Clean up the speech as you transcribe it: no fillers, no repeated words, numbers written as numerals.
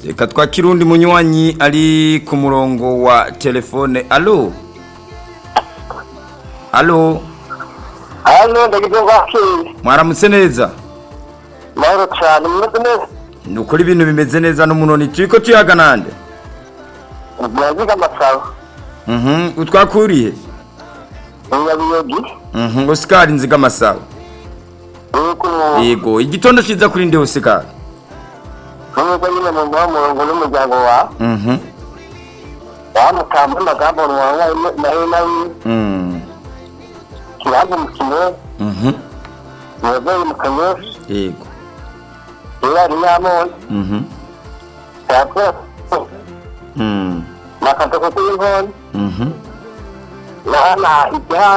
Reka twakire undi munywanyi ari ku murongo wa telefone. Allo Allo Hano ndagize bakiri. Mwaramutse neza. Mahoro cyane mumeze neza. Nukuri ibintu bimeze neza n'umunoni turiko tuyaga nande. Mwaziga amasabo. Utwakuriye? Nyabiyogi. Oscar Nziga Masabo. Yego, igitondo ciza kuri nde Oscar. Nuko nyine mu murongo n'umuryango wa. Wamutamba amagambo wawe nawe. Kirango mukino. Mwebwe mukanyosha. Yego. Yari nyamo. Yako. Makatoko kuyivona. Nana ijya